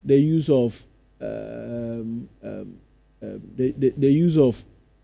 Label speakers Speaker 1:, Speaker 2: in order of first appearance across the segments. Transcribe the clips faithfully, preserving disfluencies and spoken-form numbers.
Speaker 1: the use of um, um, um, the, the the use of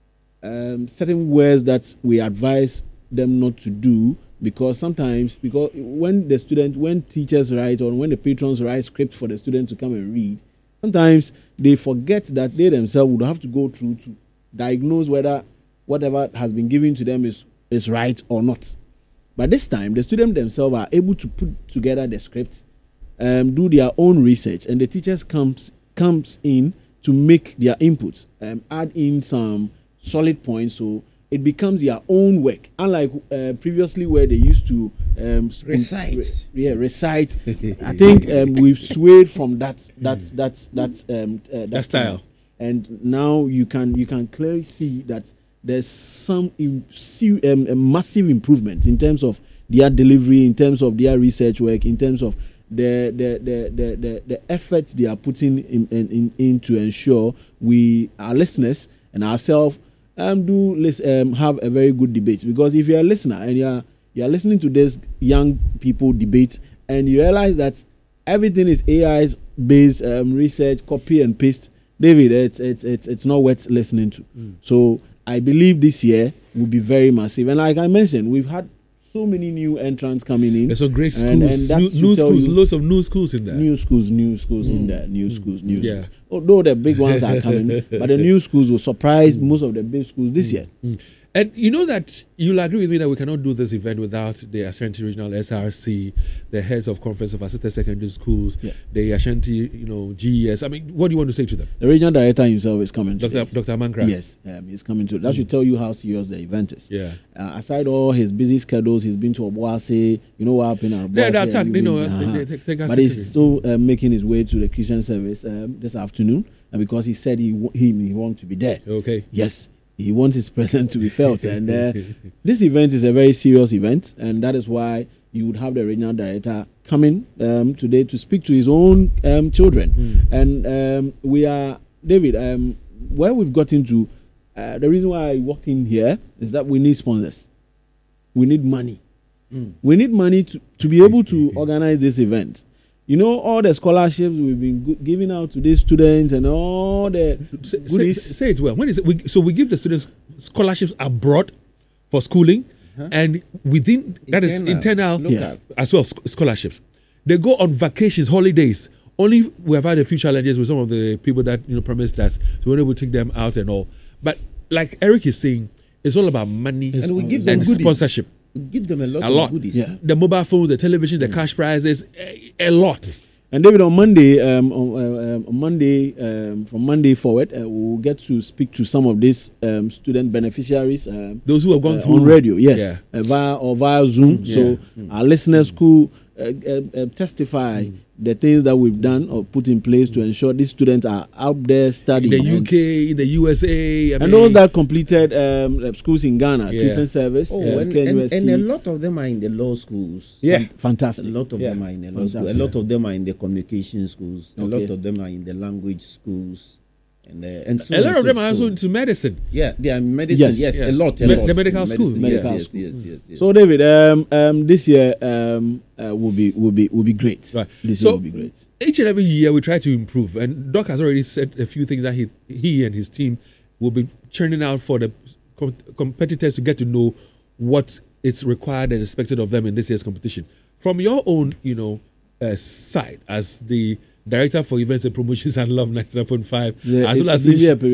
Speaker 1: um, certain words that we advise them not to do, because sometimes because when the student when teachers write or when the patrons write scripts for the student to come and read, sometimes they forget that they themselves would have to go through to diagnose whether whatever has been given to them is is right or not. But this time, the students themselves are able to put together the script, um, do their own research, and the teachers comes comes in to make their inputs, um, add in some solid points, so it becomes their own work. Unlike uh, previously, where they used to um, spoon,
Speaker 2: recite,
Speaker 1: re, yeah, recite. I think um, we've swayed from that that that that um, uh, that,
Speaker 3: that style,
Speaker 1: and now you can you can clearly see that there's some in, um, a massive improvement in terms of their delivery, in terms of their research work, in terms of the the the the, the, the efforts they are putting in, in, in, in to ensure we, our listeners and ourselves, um, do listen, um, have a very good debate. Because if you're a listener and you're you're listening to this young people debate and you realize that everything is A I's based um, research, copy and paste, David, it's it's it's, it's not worth listening to. Mm. So I believe this year will be very massive. And like I mentioned, we've had so many new entrants coming in.
Speaker 3: There's some great schools,
Speaker 1: and, and
Speaker 3: new, new schools, lots of new schools in there.
Speaker 1: New schools, new schools
Speaker 3: mm.
Speaker 1: in there, new schools, new
Speaker 3: yeah.
Speaker 1: schools. Although the big ones are coming, but the new schools will surprise mm. most of the big schools this mm. year.
Speaker 3: Mm. And you know that you'll agree with me that we cannot do this event without the Ashanti Regional S R C, the heads of Conference of Assisted Secondary Schools, yeah. the Ashanti, you know, G E S. I mean, what do you want to say to them?
Speaker 1: The regional director himself is coming.
Speaker 3: Doctor Doctor Mankra.
Speaker 1: Yes, um, he's coming to. That mm. should tell you how serious the event is.
Speaker 3: Yeah.
Speaker 1: Uh, aside all his busy schedules, he's been to Obuasi. You know what happened at Obuasi?
Speaker 3: Yeah, that attack. You know,
Speaker 1: uh-huh.
Speaker 3: they, they, they
Speaker 1: but he's still uh, making his way to the Christian service um, this afternoon, and because he said he w- he, he wants to be there.
Speaker 3: Okay.
Speaker 1: Yes. He wants his presence to be felt. And uh, this event is a very serious event. And that is why you would have the regional director coming um, today to speak to his own um, children. Mm. And um, we are, David, um, where we've gotten to, uh, the reason why I walked in here is that we need sponsors. We need money. Mm. We need money to, to be able to organize this event. You know, all the scholarships we've been go- giving out to these students and all the
Speaker 3: say, goodies. Say, say it well. When is it? We, so we give the students scholarships abroad for schooling, huh? and within internal, that is internal
Speaker 2: yeah.
Speaker 3: as well scholarships. They go on vacations, holidays. Only we have had a few challenges with some of the people that you know promised us, so we're able to take them out and all. But like Eric is saying, it's all about money
Speaker 2: and we give them
Speaker 3: and
Speaker 2: goodies.
Speaker 3: Sponsorship.
Speaker 2: Give them a lot
Speaker 3: a
Speaker 2: of
Speaker 3: lot.
Speaker 2: goodies.
Speaker 3: Yeah. The mobile phones, the television, the mm. cash prizes, a, a lot.
Speaker 1: And David, on Monday, um, on, uh, on Monday, um, from Monday forward, uh, we'll get to speak to some of these um, student beneficiaries. Um,
Speaker 3: Those who have gone
Speaker 1: uh,
Speaker 3: through
Speaker 1: on radio, yes,
Speaker 3: yeah.
Speaker 1: uh, via or via Zoom.
Speaker 3: Mm.
Speaker 1: So
Speaker 3: yeah. mm.
Speaker 1: our listeners could uh, uh, uh, testify mm. the things that we've done or put in place mm. to ensure these students are out there studying.
Speaker 3: In the U K, in the U S A, I
Speaker 1: and
Speaker 3: mean,
Speaker 1: those that completed um, schools in Ghana,
Speaker 3: yeah.
Speaker 1: Christian service,
Speaker 2: oh,
Speaker 1: uh,
Speaker 2: and, and, and a lot of them are in the law schools.
Speaker 1: Yeah, fantastic.
Speaker 2: A lot of
Speaker 1: yeah.
Speaker 2: them are in the law schools. A lot of them are in the communication schools. A
Speaker 1: okay.
Speaker 2: lot of them are in the language schools. And, uh, and so
Speaker 3: a lot
Speaker 2: and
Speaker 3: of
Speaker 2: so
Speaker 3: them are
Speaker 2: so.
Speaker 3: also into medicine.
Speaker 2: Yeah, they are medicine. Yes, yes
Speaker 3: yeah.
Speaker 2: a lot. A
Speaker 3: Me-
Speaker 2: lot.
Speaker 3: the medical
Speaker 2: medicine,
Speaker 3: school.
Speaker 1: Medical
Speaker 2: yes,
Speaker 1: school.
Speaker 2: Yes, yes, yes, yes.
Speaker 1: So David, um, um, this year um, uh, will be will be will be great.
Speaker 3: Right.
Speaker 1: This
Speaker 3: so
Speaker 1: year will be great.
Speaker 3: Each and every year we try to improve, and Doc has already said a few things that he he and his team will be churning out for the com- competitors to get to know what is required and expected of them in this year's competition. From your own, you know, uh, side as the Director for Events and Promotions and Love ninety-nine point five,
Speaker 1: yeah,
Speaker 3: as
Speaker 1: it,
Speaker 3: well as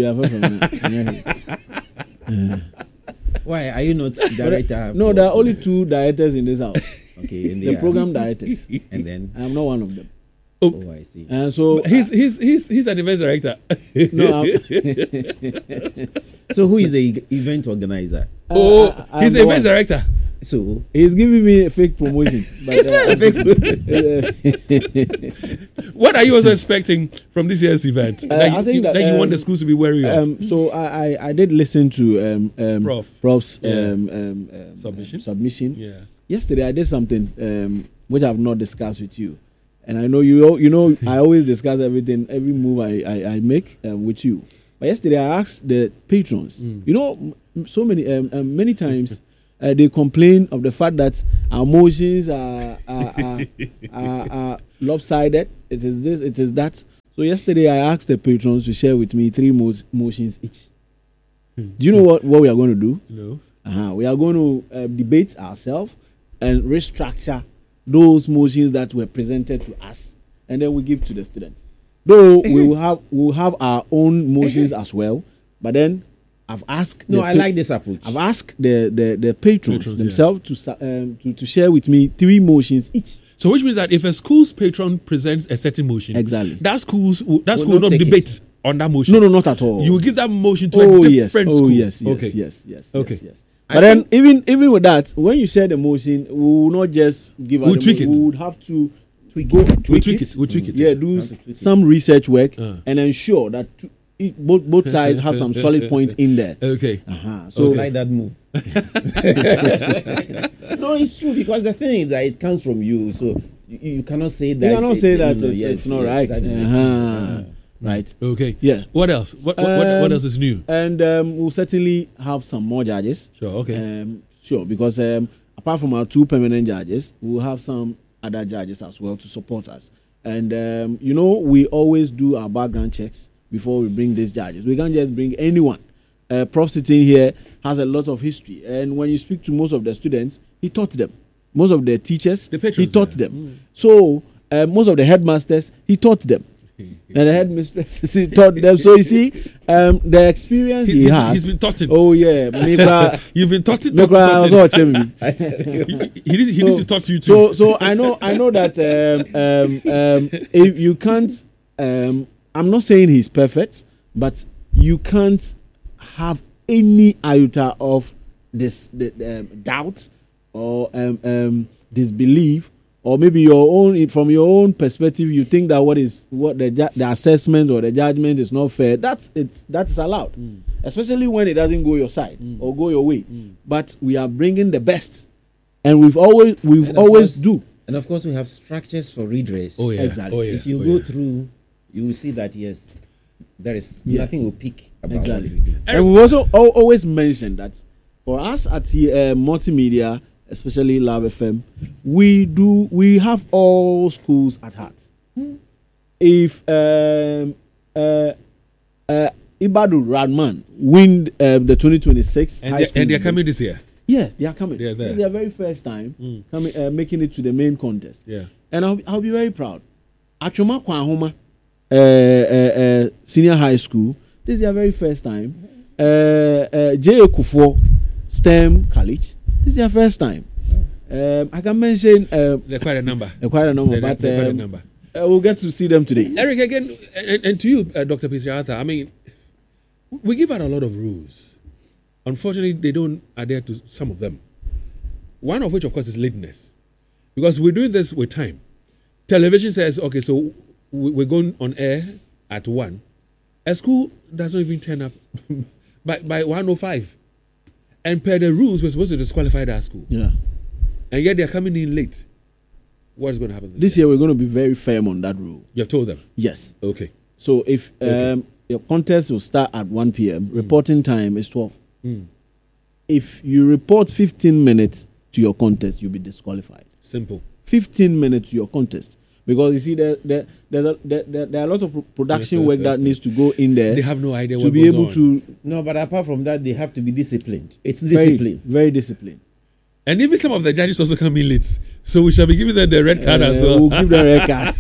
Speaker 1: yeah.
Speaker 2: Why are you not director?
Speaker 1: No, there are only two directors in this house.
Speaker 2: Okay, and
Speaker 1: the
Speaker 2: are,
Speaker 1: program directors,
Speaker 2: and then
Speaker 1: I'm not one of them.
Speaker 3: Oh,
Speaker 2: oh I see.
Speaker 1: And so
Speaker 3: he's he's he's he's an events director.
Speaker 1: No.
Speaker 2: So who is the event organizer?
Speaker 3: Uh, oh,
Speaker 1: I,
Speaker 3: he's the events director.
Speaker 2: So
Speaker 1: he's giving me a fake promotion. But,
Speaker 2: it's not
Speaker 1: uh,
Speaker 2: a fake.
Speaker 3: What are you also expecting from this year's event?
Speaker 1: Uh,
Speaker 3: that you,
Speaker 1: I think
Speaker 3: you,
Speaker 1: that,
Speaker 3: that you
Speaker 1: um,
Speaker 3: want the schools to be wary of.
Speaker 1: Um, so I, I, I did listen to um, um,
Speaker 3: Prof.
Speaker 1: Prof's
Speaker 3: Yeah.
Speaker 1: um, um, um,
Speaker 3: Submission?
Speaker 1: um, submission.
Speaker 3: Yeah.
Speaker 1: Yesterday I did something um, which I've not discussed with you, and I know you. You know I always discuss everything, every move I I, I make um, with you. But yesterday I asked the patrons.
Speaker 3: Mm.
Speaker 1: You know, m- so many um, um, many times. Uh, they complain of the fact that our motions are are, are, are, are lopsided. It is this, it is that. So yesterday I asked the patrons to share with me three mo- motions each. Do you know what, what we are going to do?
Speaker 3: No.
Speaker 1: Uh-huh. We are going to uh, debate ourselves and restructure those motions that were presented to us, and then we give to the students. Though we will have we will have our own motions as well, but then I've asked.
Speaker 2: No,
Speaker 1: the
Speaker 2: I
Speaker 1: pa-
Speaker 2: like this approach.
Speaker 1: I've asked the the, the patrons,
Speaker 3: Patrons,
Speaker 1: themselves to, sa- um, to to share with me three motions each.
Speaker 3: So which means that if a school's patron presents a certain motion,
Speaker 1: Exactly.
Speaker 3: that school's will- that
Speaker 2: Will
Speaker 3: school will
Speaker 2: not
Speaker 3: not
Speaker 2: take
Speaker 3: debate
Speaker 2: it.
Speaker 3: on that motion.
Speaker 1: No, no, not at all.
Speaker 3: You will give that motion to
Speaker 1: oh
Speaker 3: a
Speaker 1: yes,
Speaker 3: different
Speaker 1: oh
Speaker 3: school.
Speaker 1: yes, yes,
Speaker 3: okay.
Speaker 1: yes, yes,
Speaker 3: Okay.
Speaker 1: yes, yes.
Speaker 2: I
Speaker 1: But then
Speaker 2: think-
Speaker 1: even even with that, when you share the motion, we will not just give.
Speaker 3: We'll
Speaker 1: out the
Speaker 3: tweak
Speaker 1: mo-
Speaker 3: it.
Speaker 1: We would have to
Speaker 2: Tweak
Speaker 1: go
Speaker 2: it.
Speaker 1: tweak,
Speaker 3: We'll tweak
Speaker 1: it.
Speaker 3: it. We'll tweak it.
Speaker 1: Yeah, do
Speaker 2: Have
Speaker 1: s-
Speaker 2: to tweak it.
Speaker 1: some research work
Speaker 3: Uh.
Speaker 1: and ensure that t- it, both both sides have some solid points in there.
Speaker 3: Okay.
Speaker 1: Uh-huh.
Speaker 2: I
Speaker 1: So
Speaker 3: Okay.
Speaker 2: like that move. No, it's true because the thing is that it comes from you, so you, you cannot say that.
Speaker 1: you cannot
Speaker 2: it's-
Speaker 1: say that
Speaker 2: no, no,
Speaker 1: it's,
Speaker 2: yes,
Speaker 1: it's not
Speaker 2: yes,
Speaker 1: right.
Speaker 2: that is it.
Speaker 1: Uh-huh.
Speaker 2: Uh,
Speaker 1: Right.
Speaker 3: Okay.
Speaker 1: Yeah.
Speaker 3: What else? What what, what, what
Speaker 1: Um,
Speaker 3: else is new?
Speaker 1: And um, we'll certainly have some more judges.
Speaker 3: Sure. Okay.
Speaker 1: Um, sure, because um, apart from our two permanent judges, we'll have some other judges as well to support us. And um, you know, we always do our background checks before we bring these judges. We can't just bring anyone. Uh, Prof sitting here has a lot of history, and when you speak to most of the students, he taught them. Most of the teachers,
Speaker 3: The
Speaker 1: he
Speaker 3: patrons,
Speaker 1: taught
Speaker 3: yeah.
Speaker 1: them. So uh, most of the headmasters, he taught them. And the headmistress, he taught them. So you see, um, the experience
Speaker 3: He's-
Speaker 1: he
Speaker 3: he's-
Speaker 1: has.
Speaker 3: he's been taught it.
Speaker 1: Oh yeah, me cra-
Speaker 3: You've been taught it.
Speaker 1: me
Speaker 3: taught,
Speaker 1: cra-
Speaker 3: taught,
Speaker 1: also
Speaker 3: it.
Speaker 1: watch me.
Speaker 3: He, he, needs, he needs to talk to you too.
Speaker 1: So, so I know, I know that um, um, um, if you can't, um, I'm not saying he's perfect, but you can't have any iota of this the, um, doubt or um, um, disbelief, or maybe your own from your own perspective, you think that what is what the ju- the assessment or the judgment is not fair. That's it. That is allowed,
Speaker 3: Mm.
Speaker 1: especially when it doesn't go your side
Speaker 3: Mm.
Speaker 1: or go your way.
Speaker 3: Mm.
Speaker 1: But we are bringing the best, and we've always we've
Speaker 2: And of
Speaker 1: always
Speaker 2: course-
Speaker 1: do.
Speaker 2: And of course, we have structures for redress.
Speaker 3: Oh yeah.
Speaker 1: Exactly.
Speaker 3: Oh, yeah.
Speaker 2: If you
Speaker 3: oh,
Speaker 2: go
Speaker 3: yeah.
Speaker 2: through, you will see that yes, there is
Speaker 1: Yeah.
Speaker 2: nothing will peak about
Speaker 1: Exactly.
Speaker 2: what we do.
Speaker 1: And we've also al- always mentioned that for us at uh, multimedia, especially Lab F M, we do we have all schools at heart. If um, uh, uh, Ibadu Radman win uh, the twenty twenty-six
Speaker 3: And
Speaker 1: high
Speaker 3: they're,
Speaker 1: school
Speaker 3: and they're
Speaker 1: debate-
Speaker 3: coming this year.
Speaker 1: Yeah, they are coming.
Speaker 3: They're there.
Speaker 1: It's their very first time
Speaker 3: Mm.
Speaker 1: coming, uh, making it to the main contest.
Speaker 3: Yeah.
Speaker 1: And I'll, I'll be very proud. Atwoma Kwahoma, uh, uh, uh, senior high school, this is their very first time. Uh, uh, J A Kufuor STEM College, this is their first time. Um, I can mention uh,
Speaker 3: They're quite a number.
Speaker 1: uh, quite a number,
Speaker 3: They're,
Speaker 1: but
Speaker 3: they're quite a
Speaker 1: um,
Speaker 3: number.
Speaker 1: uh, we'll get to see them today.
Speaker 3: Eric, again, and, and to you, uh, Doctor Peter Arthur, I mean, we give out a lot of rules. Unfortunately, they don't adhere to some of them. One of which, of course, is lateness. Because we're doing this with time. Television says, okay, so we- we're going on air at one. A school doesn't even turn up by, by one oh five. And per the rules, we're supposed to disqualify that school.
Speaker 1: Yeah.
Speaker 3: And yet they're coming in late. What is going to happen this,
Speaker 1: This year we're going to be very firm on that rule.
Speaker 3: You have told them.
Speaker 1: Yes.
Speaker 3: Okay.
Speaker 1: So if um,
Speaker 3: Okay.
Speaker 1: your contest will start at one p.m., reporting time is twelve.
Speaker 3: Mm.
Speaker 1: If you report fifteen minutes to your contest, you'll be disqualified.
Speaker 3: Simple.
Speaker 1: fifteen minutes to your contest. Because you see, there, there, there's a, there, there, there are a lot of pro- production work that needs to go in there
Speaker 3: They have no idea
Speaker 1: to
Speaker 3: what
Speaker 1: be
Speaker 3: goes
Speaker 1: able
Speaker 3: on.
Speaker 1: to.
Speaker 2: No, but apart from that, they have to be disciplined. It's
Speaker 1: Very,
Speaker 2: discipline.
Speaker 1: very disciplined.
Speaker 3: And even some of the judges also come in late. So we shall be giving them the red card
Speaker 1: Uh,
Speaker 3: as well.
Speaker 1: We'll give them a red card.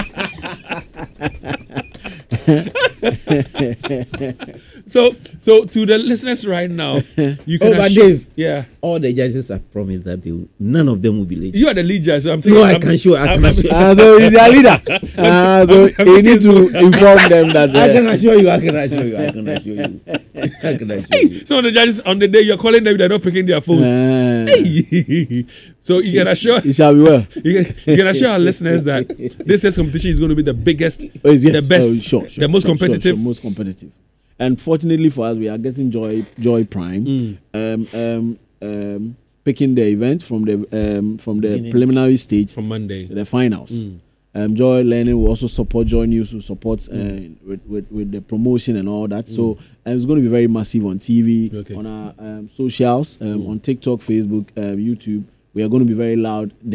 Speaker 3: so so to the listeners right now, you can
Speaker 2: Oh, but
Speaker 3: assure-
Speaker 2: Dave,
Speaker 3: yeah.
Speaker 2: all the judges have promised that they will, none of them will be late.
Speaker 3: You are the lead judge, so I'm taking
Speaker 2: No, I
Speaker 3: I'm-
Speaker 2: can show. I
Speaker 3: I'm-
Speaker 2: can
Speaker 3: I'm-
Speaker 2: assure.
Speaker 1: Uh, so he's their leader. Uh, so
Speaker 3: I'm
Speaker 1: you need
Speaker 3: looking
Speaker 1: to inform them that.
Speaker 2: I can
Speaker 1: Uh,
Speaker 2: assure you. I can assure you. I can assure you. I can assure you.
Speaker 3: Some of the judges on the day you're calling them, they're not picking their phones.
Speaker 1: uh,
Speaker 3: Hey. So you can assure
Speaker 1: it shall be well.
Speaker 3: you can, you can assure our listeners that this year's competition is going to be the biggest,
Speaker 1: Oh, yes.
Speaker 3: the best,
Speaker 1: Oh, sure, sure,
Speaker 3: the most
Speaker 1: sure, sure,
Speaker 3: competitive.
Speaker 1: sure, most competitive. And fortunately for us, we are getting Joy Joy Prime,
Speaker 3: Mm.
Speaker 1: um, um, um, picking the event from the um, from the
Speaker 2: Beginning.
Speaker 1: preliminary stage
Speaker 3: from Monday.
Speaker 1: to the finals.
Speaker 3: Mm.
Speaker 1: Um, Joy Learning will also support Joy News, who supports uh,
Speaker 3: Mm.
Speaker 1: with, with with the promotion and all that. So um, it's going to be very massive on T V,
Speaker 3: Okay.
Speaker 1: on our um, socials, um,
Speaker 3: Mm.
Speaker 1: on TikTok, Facebook, um, YouTube. We are going to be very loud there.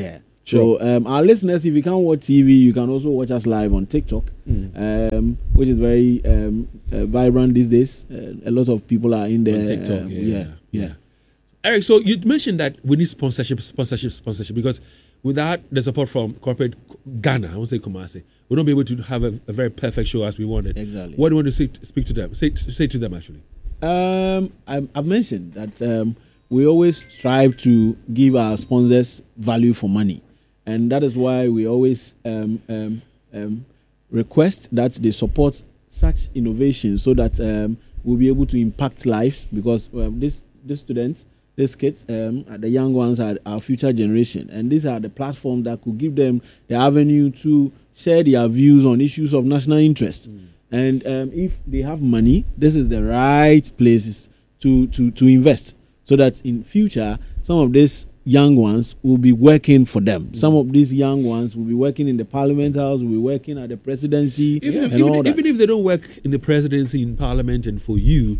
Speaker 3: Sure.
Speaker 1: So um, our listeners, if you can't watch T V, you can also watch us live on TikTok,
Speaker 2: Mm.
Speaker 1: um, which is very um, uh, vibrant these days. Uh, a lot of people are in there.
Speaker 3: On TikTok,
Speaker 1: um,
Speaker 3: yeah,
Speaker 1: yeah,
Speaker 3: yeah.
Speaker 1: yeah.
Speaker 3: Eric, so you mentioned that we need sponsorship, sponsorship, sponsorship, because without the support from corporate Ghana, I won't say Kumasi, we won't be able to have a, a very perfect show as we wanted.
Speaker 1: Exactly.
Speaker 3: What do you want to say, speak to them? Say, say to them, actually.
Speaker 1: Um, I, I've mentioned that um, we always strive to give our sponsors value for money, and that is why we always um, um, um, request that they support such innovations so that um, we'll be able to impact lives, because um, this these students, these kids, um, are the young ones, are our future generation, and these are the platforms that could give them the avenue to share their views on issues of national interest. Mm. And um, if they have money, this is the right places to, to, to invest, so that in future, some of these young ones will be working for them. Mm. Some of these young ones will be working in the Parliament House, will be working at the presidency,
Speaker 3: even,
Speaker 1: and
Speaker 3: even,
Speaker 1: all that.
Speaker 3: even if they don't work in the presidency, in Parliament, and for you,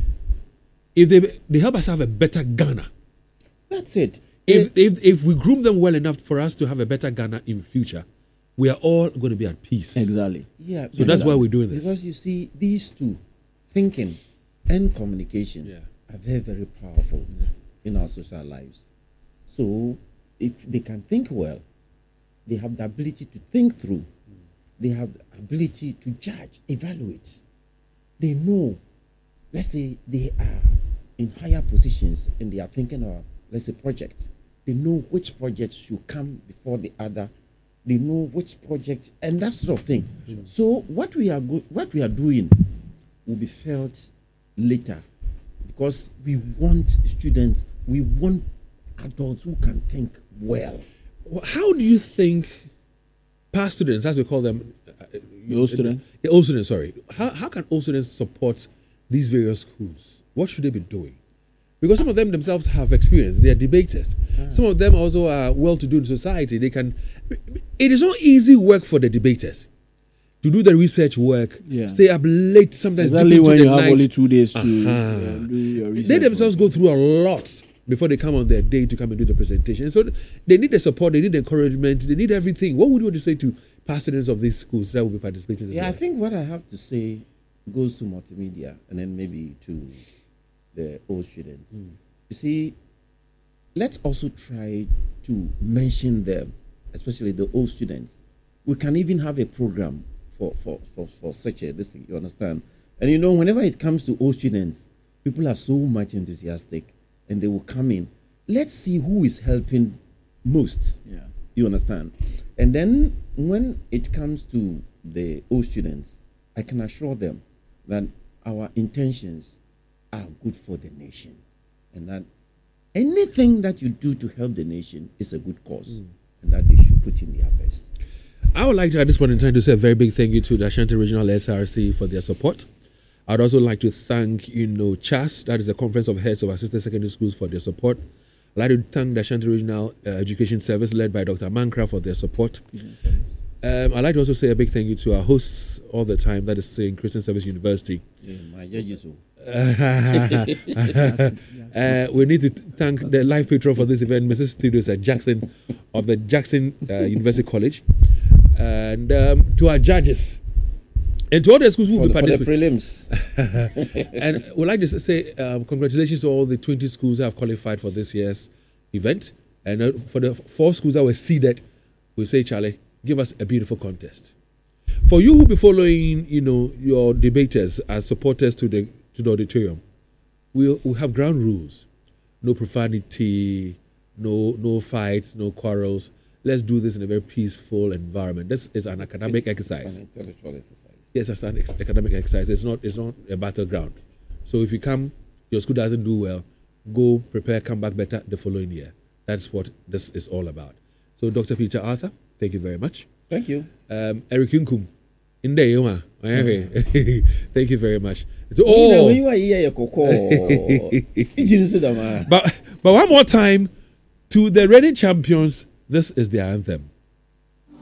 Speaker 3: if they they help us have a better Ghana.
Speaker 2: That's it.
Speaker 3: If,
Speaker 2: It-
Speaker 3: if if we groom them well enough for us to have a better Ghana in future, we are all going to be at peace.
Speaker 1: Exactly.
Speaker 2: Yeah.
Speaker 3: So that's why we're doing this.
Speaker 2: Because you see, these two, thinking and communication,
Speaker 3: Yeah.
Speaker 2: are very, very powerful in our social lives. So if they can think well, they have the ability to think through. They have the ability to judge, evaluate. They know, let's say they are in higher positions and they are thinking of, let's say, projects. They know which project should come before the other. They know which project and that sort of thing. So what we are go- what we are doing will be felt later, because we want students, we want adults who can think well.
Speaker 3: Well, how do you think past students, as we call them, uh,
Speaker 1: The old students?
Speaker 3: the old students, sorry, how, how can old students support these various schools? What should they be doing? Because some of them themselves have experience. They are debaters.
Speaker 2: Ah.
Speaker 3: Some of them also are well-to-do in society. They can. It is not easy work for the debaters to do the research work.
Speaker 1: Yeah.
Speaker 3: Stay up late, sometimes deep
Speaker 1: Exactly
Speaker 3: into
Speaker 1: when
Speaker 3: the
Speaker 1: you have
Speaker 3: night.
Speaker 1: only two days to
Speaker 3: Uh-huh.
Speaker 1: uh, do your research.
Speaker 3: They themselves
Speaker 1: work.
Speaker 3: go through a lot before they come on their day to come and do the presentation. So they need the support, they need the encouragement, they need everything. What would you want to say to past students of these schools that will be participating in this?
Speaker 2: Yeah, I
Speaker 3: event?
Speaker 2: think what I have to say goes to multimedia and then maybe to the old students. You see, let's also try to mention them, especially the old students. We can even have a program for, for, for, for such a this thing, you understand? And you know, whenever it comes to old students, people are so much enthusiastic and they will come in. Let's see who is helping most.
Speaker 1: Yeah.
Speaker 2: You understand? And then when it comes to the old students, I can assure them that our intentions are good for the nation, and that anything that you do to help the nation is a good cause, and that they should put in their best.
Speaker 3: I would like to, at this point in time, to say a very big thank you to the Ashanti Regional S R C for their support. I'd also like to thank, you know, C H A S, that is the Conference of Heads of Assistant Secondary Schools, for their support. I'd like to thank the Ashanti Regional uh, Education Service, led by Doctor Mankra, for their support. Um, I'd like to also say a big thank you to our hosts all the time, that is saying Christian Service University.
Speaker 2: Yeah, my judges. oh.
Speaker 3: uh, we need to thank the live patron for this event, Missus Studios at Jackson of the Jackson uh, University College, and um, to our judges and to all the schools who
Speaker 2: For,
Speaker 3: will
Speaker 2: the,
Speaker 3: be
Speaker 2: for the
Speaker 3: participating.
Speaker 2: prelims.
Speaker 3: And we'd like to say um, congratulations to all the twenty schools that have qualified for this year's event, and uh, for the four schools that were seeded, we say, Charlie, give us a beautiful contest. For you who be following, you know, your debaters as supporters to the to the auditorium, we we have ground rules: no profanity, no no fights, no quarrels. Let's do this in a very peaceful environment. This is an academic
Speaker 2: It's-
Speaker 3: exercise.
Speaker 2: It's an intellectual exercise.
Speaker 3: Yes, it's an ex- academic exercise. It's not. It's not a battleground. So if you come, your school doesn't do well, go prepare, come back better the following year. That's what this is all about. So, Doctor Peter Arthur, thank you very much.
Speaker 2: Thank you.
Speaker 3: Um, Eric Yunkum, in there you are. Thank you very much. To
Speaker 2: Oh,
Speaker 3: all,
Speaker 2: when you are here, you cocoa. You didn't say that, man.
Speaker 3: but but one more time, to the reigning champions, this is the anthem.